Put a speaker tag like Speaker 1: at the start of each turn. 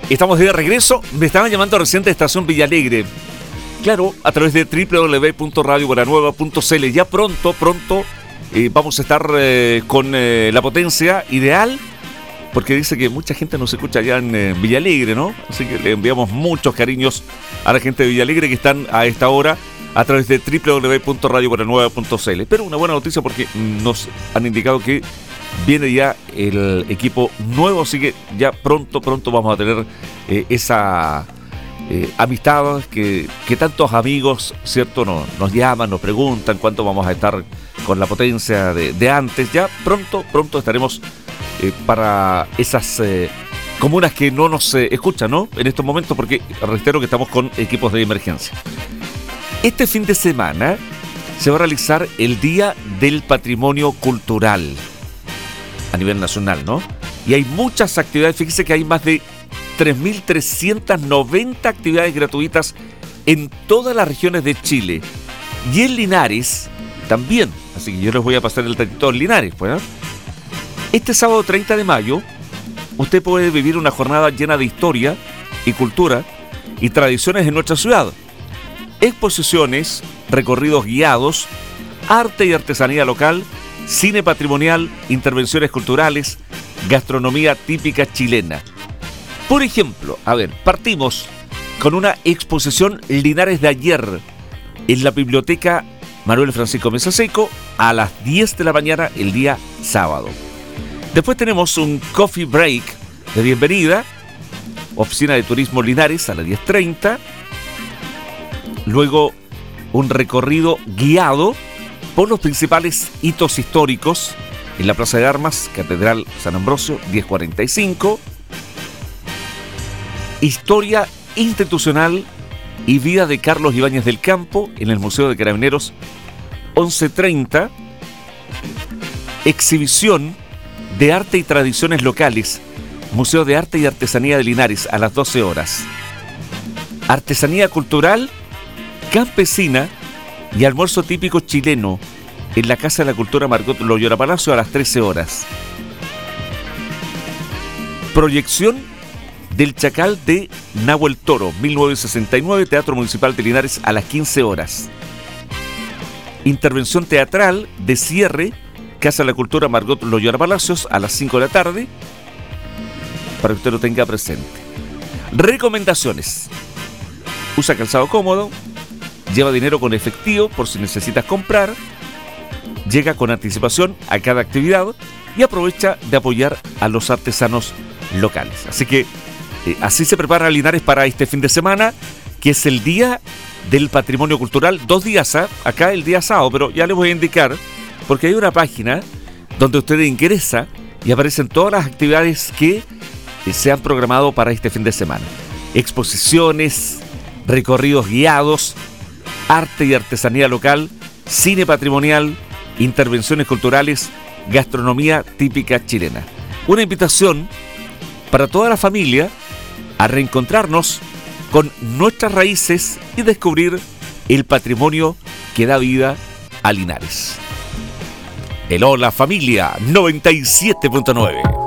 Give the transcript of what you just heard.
Speaker 1: Estamos de regreso. Me estaban llamando recién de Estación Villalegre. Claro, a través de www.radiobuenanueva.cl. Ya pronto vamos a estar con la potencia ideal, porque dice que mucha gente nos escucha allá en Villalegre, ¿no? Así que le enviamos muchos cariños a la gente de Villalegre que están a esta hora a través de www.radiobuenanueva.cl. Pero una buena noticia porque nos han indicado que viene ya el equipo nuevo, así que ya pronto vamos a tener esa amistad que tantos amigos, ¿cierto? Nos llaman, nos preguntan cuánto vamos a estar con la potencia de antes. Ya pronto estaremos para esas comunas que no nos escuchan, ¿no? En estos momentos, porque reitero que estamos con equipos de emergencia. Este fin de semana se va a realizar el Día del Patrimonio Cultural a nivel nacional, ¿no? Y hay muchas actividades. Fíjese que hay más de 3.390 actividades gratuitas en todas las regiones de Chile. Y en Linares también. Así que yo les voy a pasar el datito en Linares, pues, ¿no? Este sábado 30 de mayo, usted puede vivir una jornada llena de historia y cultura y tradiciones en nuestra ciudad. Exposiciones, recorridos guiados, arte y artesanía local, cine patrimonial, intervenciones culturales, gastronomía típica chilena. Por ejemplo, partimos con una exposición Linares de ayer en la Biblioteca Manuel Francisco Mesa Seco a las 10 de la mañana el día sábado. Después tenemos un coffee break de bienvenida, Oficina de Turismo Linares a las 10:30. Luego un recorrido guiado por los principales hitos históricos en la Plaza de Armas, Catedral San Ambrosio, 10:45. Historia institucional y vida de Carlos Ibáñez del Campo en el Museo de Carabineros, 11:30. Exhibición de arte y tradiciones locales, Museo de Arte y Artesanía de Linares a las 12 horas. Artesanía cultural, campesina y almuerzo típico chileno en la Casa de la Cultura Margot Loyola Palacio a las 13 horas. Proyección del Chacal de Nahuel Toro, 1969, Teatro Municipal de Linares a las 15 horas. Intervención teatral de cierre, Casa de la Cultura Margot Loyola Palacios a las 5 de la tarde, para que usted lo tenga presente. Recomendaciones: usa calzado cómodo, lleva dinero con efectivo por si necesitas comprar, llega con anticipación a cada actividad y aprovecha de apoyar a los artesanos locales. Así que así se prepara Linares para este fin de semana, que es el Día del Patrimonio Cultural. 2 días, acá el día sábado, pero ya les voy a indicar, porque hay una página donde usted ingresa y aparecen todas las actividades que se han programado para este fin de semana. Exposiciones, recorridos guiados, arte y artesanía local, cine patrimonial, intervenciones culturales, gastronomía típica chilena. Una invitación para toda la familia a reencontrarnos con nuestras raíces y descubrir el patrimonio que da vida a Linares. El Hola Familia 97.9.